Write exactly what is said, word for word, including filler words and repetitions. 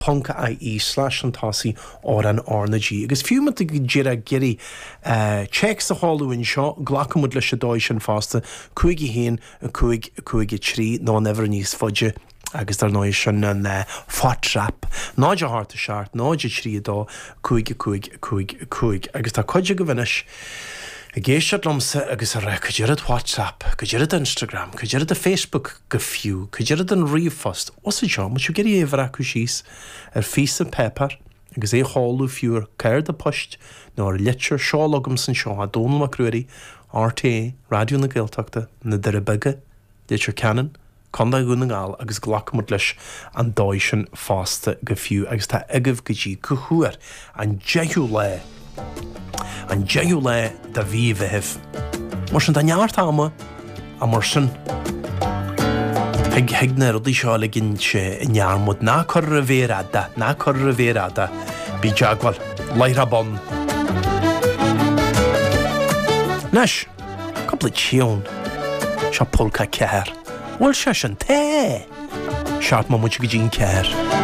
Punka I E slash an tasi or an ornagy. Agus few mat gira giri checks the hallú in seo glacamud le dóis an fásta cuigi héin cuig cuigi trí nó never níos fudge agus dar nóis sin an fatrap náide harta seart náide trí dó cuig cuig cuig cuig agus tá coide go bhanis a géisiad lomsa agus a ra coidirad WhatsApp, coidirad Instagram, coidirad a Facebook go fiú, coidirad an riomhfost. Os a seo, mas siw geri éfra acu síos ar fís a pepper agus é hálú fiúr cair de post nó ar litir seolagam san seo a dónal macrúirí R T A, Radio na Gaeltachta, na Diribige, litir canan, conda gún na gáil agus glacamod leis an dóisin fásta go fiú agus tá agah go dtí cuhuair an jeú le an jeú le da bhí bheith. Mar sin da neart ama a mar sin Hig higna rudí seo le ginn se nearmod ná cor a bhéráda, ná cor a bhéráda bí jagwal leira bon. Nes, couple tíón se polka ceir. Wel se sin té. Seart ma much go dín ceir.